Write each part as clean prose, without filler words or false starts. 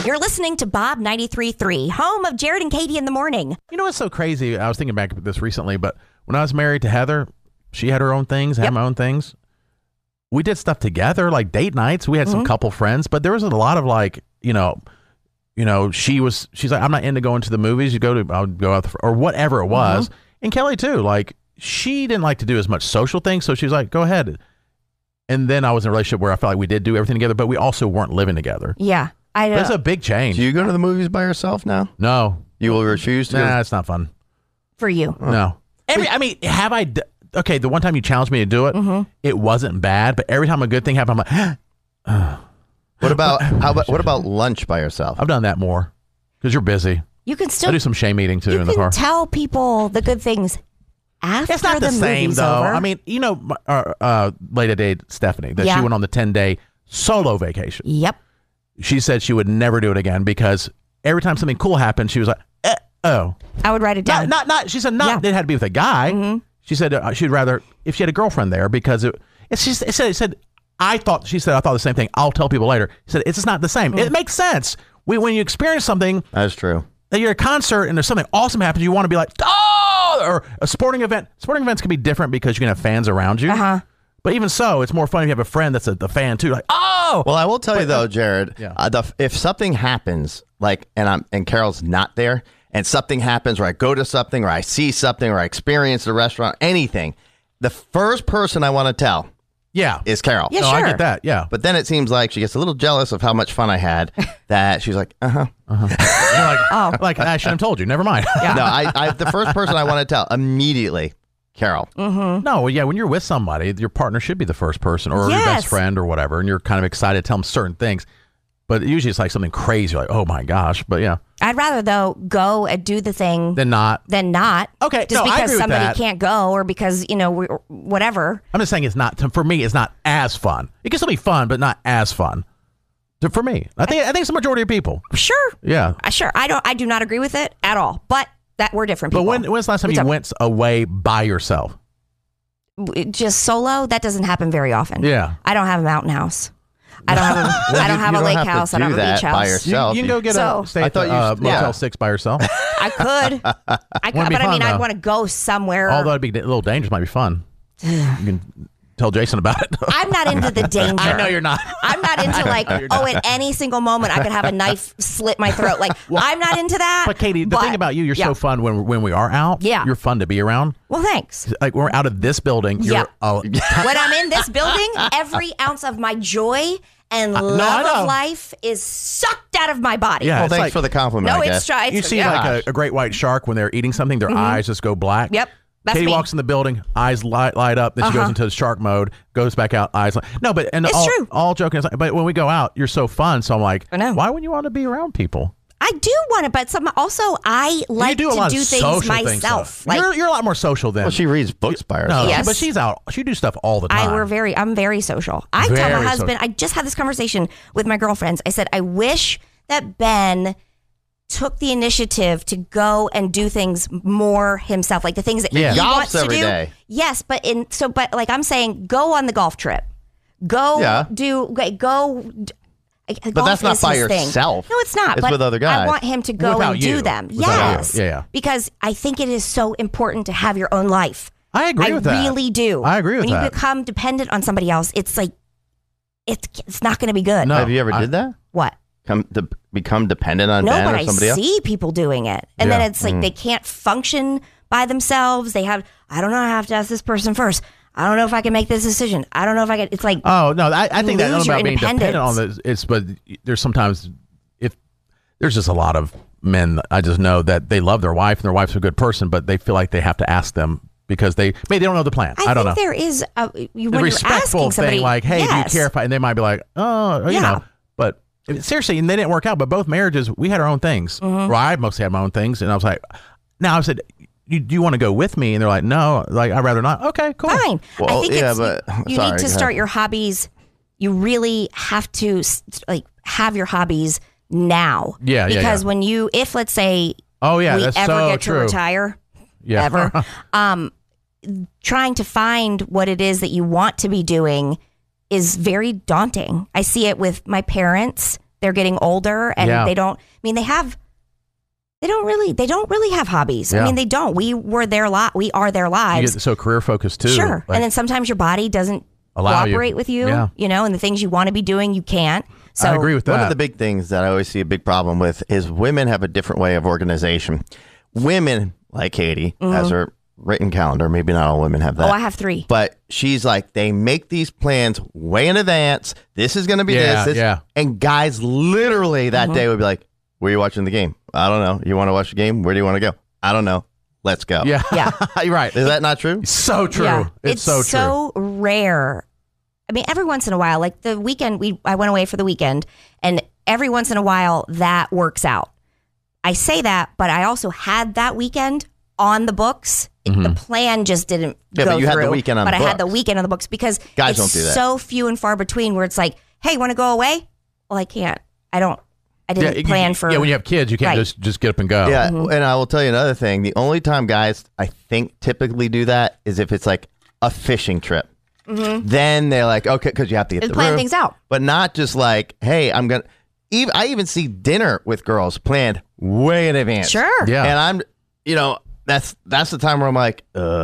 You're listening to Bob 93.3, home of Jared and Katie in the morning. You know what's so crazy? I was thinking back to this recently, but when I was married to Heather, she had her own things, I had my own things. We did stuff together, like date nights. We had some couple friends, but there was a lot of like, she's like, I'm not into going to the movies. I'll go out or whatever it was. And Kelly too, like she didn't like to do as much social things. So she was like, go ahead. And then I was in a relationship where I felt like we did do everything together, but we also weren't living together. Yeah. I know. That's a big change. Do you go to the movies by yourself now? No. You will refuse to? Nah, it's not fun. For you. No. Okay, the one time you challenged me to do it, it wasn't bad, but every time a good thing happened, I'm like, What about lunch by yourself? I've done that more because you're busy. You can still I do some shame eating too in the car. You can tell people the good things after It's not the same movie's though. over. I mean, late day Stephanie, that she went on the 10-day solo vacation. Yep. She said she would never do it again because every time something cool happened, she was like, oh. I would write it down. She said it had to be with a guy. She said she'd rather if she had a girlfriend there because it said I thought the same thing. I'll tell people later. He said it's just not the same. It makes sense. When you experience something, that's true. That you're at a concert and there's something awesome happens, you want to be like, oh, or a sporting event. Sporting events can be different because you can have fans around you. But even so, it's more fun if you have a friend that's a fan too. Like, oh. Well, I will tell you though, Jared. If something happens, like, and Carol's not there, and something happens, or I go to something, or I see something, or I experience the restaurant, anything, the first person I want to tell, is Carol. Yeah, no, I get that. Yeah, but then it seems like she gets a little jealous of how much fun I had. That she's like, You're like, like I shouldn't have told you. Never mind. No, I the first person I want to tell immediately. Carol. No, well, yeah, when you're with somebody, your partner should be the first person or your best friend or whatever, and you're kind of excited to tell them certain things. But usually it's like something crazy, like, oh my gosh. But yeah. I'd rather, though, go and do the thing than not. Okay. Just because somebody can't go or because, whatever. I'm just saying for me, it's not as fun. It can still be fun, but not as fun. For me. I think it's the majority of people. Sure. Yeah. Sure. I do not agree with it at all. But that we're different people. But when's the last time you went away by yourself? Just solo? That doesn't happen very often. Yeah. I don't have a mountain house. I don't have a lake house. I don't have a beach house. By yourself. You can go stay at Motel 6 by yourself. I could. But I want to go somewhere. Although it'd be a little dangerous, might be fun. You can tell Jason about it. I'm not into the danger. I know you're not. I'm not into at any single moment I could have a knife slit my throat. I'm not into that. But Katie, the thing about you're so fun when we are out. Yeah. You're fun to be around. Well, thanks. Like when we're out of this building. When I'm in this building, every ounce of my joy and love of life is sucked out of my body. Yeah, well, thanks for the compliment. No, it's right. You see like a great white shark when they're eating something, their eyes just go black. Yep. That's Katie me. walks in the building, eyes light up, then she goes into shark mode, goes back out, eyes light. No, but it's true. All joking aside, but when we go out, you're so fun. So I'm like, why wouldn't you want to be around people? I do want to, but I like to do things myself. You're a lot more social than. Well, she reads books by herself. No, yes. But she's out. She do stuff all the time. I'm very social. I tell my husband. I just had this conversation with my girlfriends. I said, I wish that Ben took the initiative to go and do things more himself, like the things that he wants to do. Day. Yes, but like I'm saying, go on the golf trip. Go go. But that's not by yourself. No, it's not. It's with other guys. I want him to go and do them. Yes. Yeah. Because I think it is so important to have your own life. I agree with that. I really do. I agree with that. When you become dependent on somebody else, it's like, it's not going to be good. No. Have you ever did that? What? Become dependent on Ben or somebody else? No, but I see people doing it. And then it's like they can't function by themselves. I don't know, I have to ask this person first. I don't know if I can make this decision. I don't know if I can. It's like, oh no, I think that's about being independence. dependent on this. But there's sometimes there's just a lot of men I just know that they love their wife and their wife's a good person, but they feel like they have to ask them because maybe they don't know the plan. I don't know. There is when you're respectful somebody, thing like, hey, do you care if and they might be like, oh, you know, but seriously, and they didn't work out. But both marriages, we had our own things. Well, I mostly had my own things, and I was like, now I said, do you want to go with me? And they're like, no, like I'd rather not. Okay, cool. Fine. Well, I think you need to start your hobbies. You really have to have your hobbies now. Yeah, because when if let's say we that's ever so get true. to retire, ever, trying to find what it is that you want to be doing is very daunting. I see it with my parents. they're getting older and they don't. I mean, they don't really have hobbies. I mean, they don't. We are their lives. You get so career focused too. Sure, and then sometimes your body doesn't cooperate with you. And the things you want to be doing, you can't. So I agree with that. One of the big things that I always see a big problem with is women have a different way of organization. Women, like Katie, has her written calendar. Maybe not all women have that. Oh, I have 3. But she's like, they make these plans way in advance. This is going to be this. And guys literally that day would be like, where are you watching the game? I don't know. You want to watch the game? Where do you want to go? I don't know. Let's go. Yeah. You're right. Is that not true? So true. Yeah. It's so true. So rare. I mean, every once in a while, like the weekend, I went away for the weekend, and every once in a while that works out. I say that, but I also had that weekend on the books. The plan just didn't go but you through. Had the weekend on the books. But I had the weekend on the books because guys don't do that. So few and far between where it's like, hey, want to go away? Well, I can't. I didn't plan for. Yeah, when you have kids, you can't just get up and go. Yeah, and I will tell you another thing. The only time guys, I think, typically do that is if it's like a fishing trip. Then they're like, okay, because you have to get the plan room. Things out. But not just like, hey, I'm going to. I even see dinner with girls planned way in advance. Sure. Yeah. And that's the time where I'm like,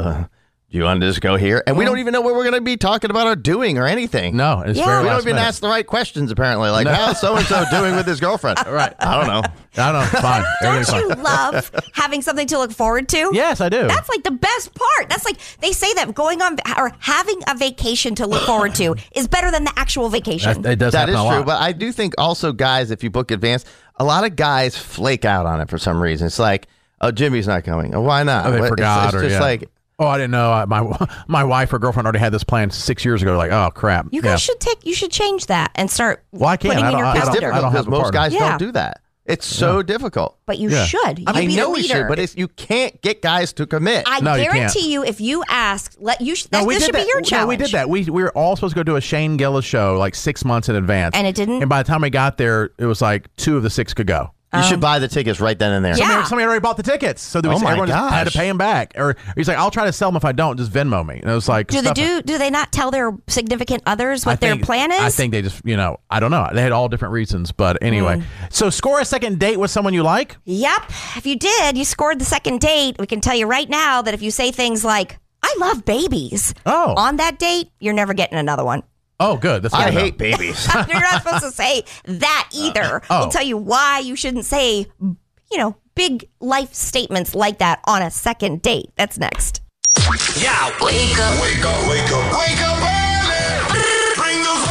do you want to just go here? And we don't even know what we're going to be talking about or doing or anything. No, it's We very don't even ask the right questions, apparently. Like, how's so-and-so doing with his girlfriend? Right. I don't know. Fine. Don't you love having something to look forward to? Yes, I do. That's like the best part. That's like, they say that going on or having a vacation to look forward to is better than the actual vacation. That is true. But I do think also, guys, if you book advance, a lot of guys flake out on it for some reason. It's like, oh, Jimmy's not coming. Oh, why not? Oh, they forgot. It's just like... Oh, I didn't know. My wife or girlfriend already had this plan 6 years ago. Like, oh crap! You guys should change that and start. Well, I can't. Putting in your calendar. It's difficult because most guys don't do that. It's so difficult. But you should. I know we should, but you can't get guys to commit. I guarantee you, if you ask, this should be your challenge. No, we did that. We were all supposed to go do a Shane Gillis show like 6 months in advance, and it didn't. And by the time we got there, it was like 2 of the 6 could go. You should buy the tickets right then and there. Yeah. Somebody already bought the tickets, so everyone just had to pay him back. Or he's like, "I'll try to sell them if I don't. Just Venmo me." And it was like, do they not tell their significant others what their plan is? I think they just, I don't know. They had all different reasons, but anyway. So score a second date with someone you like. Yep. If you did, you scored the second date. We can tell you right now that if you say things like, "I love babies," on that date, you're never getting another one. Oh, good. I hate babies. You're not supposed to say that either. We'll tell you why you shouldn't say, big life statements like that on a second date. That's next. Yeah. Wake up. Wake up. Wake up. Wake up early. Bring those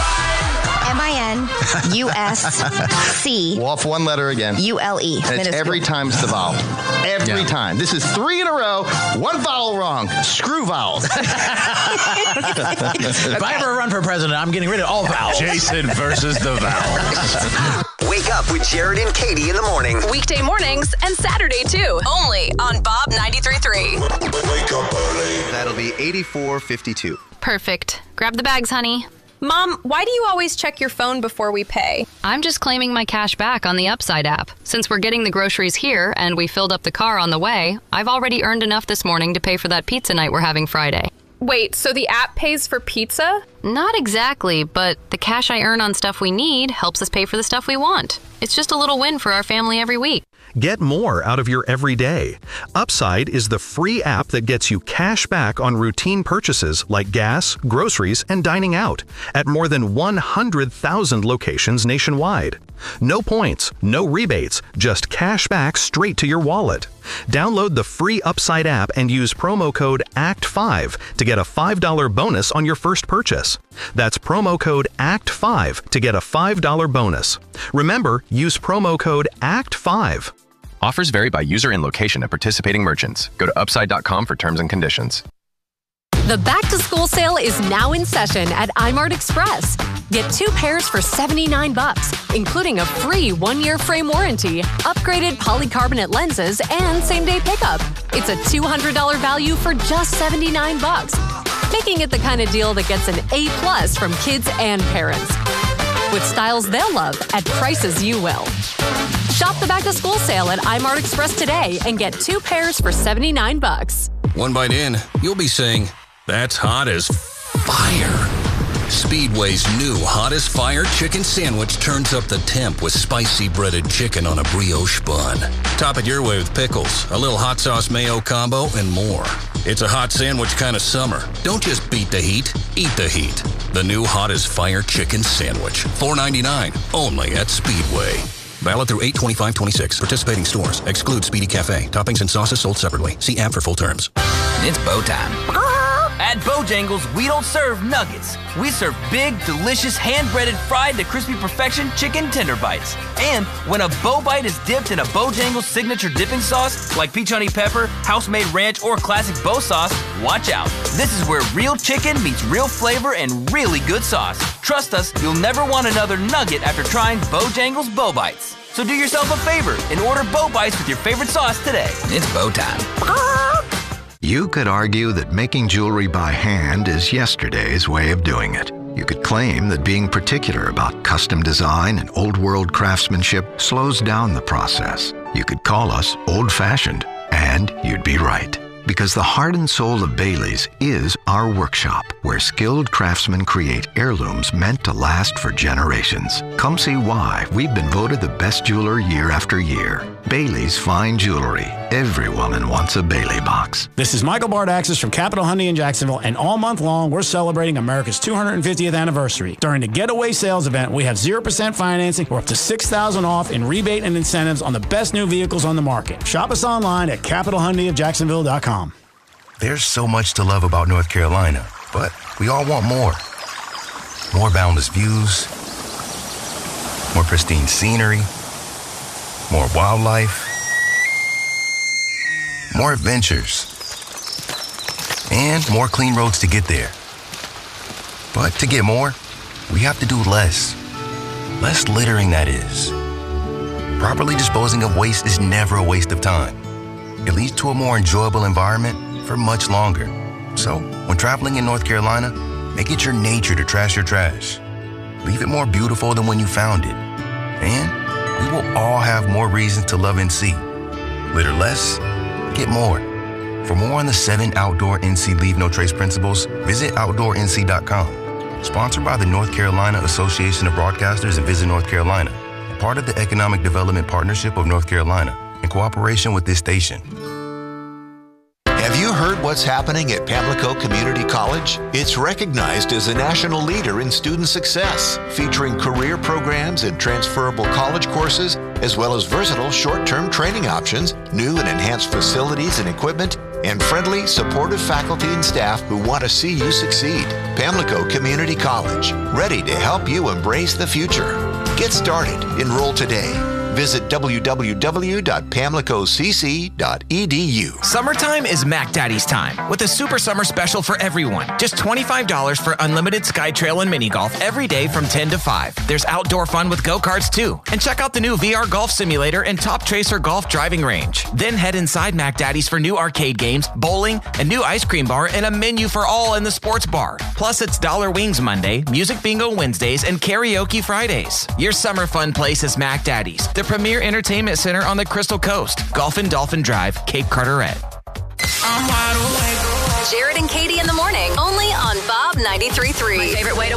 MINUSC. Off one letter again. ULE. And it's every time's the vowel. Every time. This is 3 in a row. 1 vowel wrong. Screw vowels. If I ever run for president, I'm getting rid of all vowels. Jason versus the vowels. Wake up with Jared and Katie in the morning. Weekday mornings and Saturday too. Only on Bob 93.3. Wake up early. That'll be 84.52. Perfect. Grab the bags, honey. Mom, why do you always check your phone before we pay? I'm just claiming my cash back on the Upside app. Since we're getting the groceries here and we filled up the car on the way, I've already earned enough this morning to pay for that pizza night we're having Friday. Wait, so the app pays for pizza? Not exactly, but the cash I earn on stuff we need helps us pay for the stuff we want. It's just a little win for our family every week. Get more out of your everyday. Upside is the free app that gets you cash back on routine purchases like gas, groceries, and dining out at more than 100,000 locations nationwide. No points, no rebates, just cash back straight to your wallet. Download the free Upside app and use promo code ACT5 to get a $5 bonus on your first purchase. That's promo code ACT5 to get a $5 bonus. Remember, use promo code ACT5. Offers vary by user and location at participating merchants. Go to upside.com for terms and conditions. The back-to-school sale is now in session at iMart Express. Get 2 pairs for $79, including a free 1-year frame warranty, upgraded polycarbonate lenses, and same-day pickup. It's a $200 value for just $79, making it the kind of deal that gets an A+ from kids and parents. With styles they'll love at prices you will. Shop the back-to-school sale at iMart Express today and get 2 pairs for $79. One bite in, you'll be saying, "That's hot as fire." Speedway's new Hottest Fire Chicken Sandwich turns up the temp with spicy breaded chicken on a brioche bun. Top it your way with pickles, a little hot sauce mayo combo, and more. It's a hot sandwich kind of summer. Don't just beat the heat, eat the heat. The new Hottest Fire Chicken Sandwich, $4.99, only at Speedway. Valid through 8/25/26. Participating stores. Exclude Speedy Cafe. Toppings and sauces sold separately. See app for full terms. It's bow time. At Bojangles, we don't serve nuggets. We serve big, delicious, hand-breaded, fried to crispy perfection chicken tender bites. And when a bow bite is dipped in a Bojangles signature dipping sauce, like peach honey pepper, house-made ranch, or classic bow sauce, watch out. This is where real chicken meets real flavor and really good sauce. Trust us, you'll never want another nugget after trying Bojangles Bow Bites. So do yourself a favor and order Bow Bites with your favorite sauce today. It's bow time. You could argue that making jewelry by hand is yesterday's way of doing it. You could claim that being particular about custom design and old-world craftsmanship slows down the process. You could call us old-fashioned, and you'd be right. Because the heart and soul of Bailey's is our workshop, where skilled craftsmen create heirlooms meant to last for generations. Come see why we've been voted the best jeweler year after year. Bailey's Fine Jewelry. Every woman wants a Bailey box. This is Michael Bardaxis from Capital Hyundai in Jacksonville, and all month long, we're celebrating America's 250th anniversary. During the Getaway Sales event, we have 0% financing or up to $6,000 off in rebate and incentives on the best new vehicles on the market. Shop us online at capitalhyundaiofjacksonville.com. There's so much to love about North Carolina, but we all want more. More boundless views, more pristine scenery, more wildlife, more adventures, and more clean roads to get there. But to get more, we have to do less. Less littering, that is. Properly disposing of waste is never a waste of time. It leads to a more enjoyable environment for much longer. So, when traveling in North Carolina, make it your nature to trash your trash. Leave it more beautiful than when you found it. And we will all have more reasons to love NC. Litter less, get more. For more on the 7 outdoor NC Leave No Trace principles, visit OutdoorNC.com. Sponsored by the North Carolina Association of Broadcasters and Visit North Carolina. Part of the Economic Development Partnership of North Carolina, in cooperation with this station. Have you heard what's happening at Pamlico Community College? It's recognized as a national leader in student success, featuring career programs and transferable college courses, as well as versatile short-term training options, new and enhanced facilities and equipment, and friendly, supportive faculty and staff who want to see you succeed. Pamlico Community College, ready to help you embrace the future. Get started. Enroll today. Visit www.pamlicocc.edu. Summertime is Mac Daddy's time with a super summer special for everyone. Just $25 for unlimited SkyTrail and mini golf every day from 10 to 5. There's outdoor fun with go-karts too. And check out the new VR golf simulator and Top Tracer golf driving range. Then head inside Mac Daddy's for new arcade games, bowling, a new ice cream bar, and a menu for all in the sports bar. Plus, it's Dollar Wings Monday, Music Bingo Wednesdays, and Karaoke Fridays. Your summer fun place is Mac Daddy's, the premier entertainment center on the Crystal Coast. Golf and Dolphin Drive, Cape Carteret. Jared and Katie in the morning, only on Bob 93.3. My favorite way to